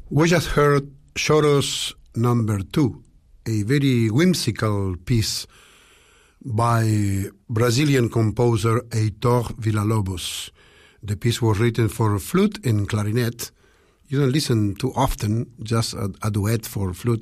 We just heard Choros Number 2, a very whimsical piece by Brazilian composer Heitor Villa-Lobos. The piece was written for flute and clarinet. You don't listen too often, just a duet for flute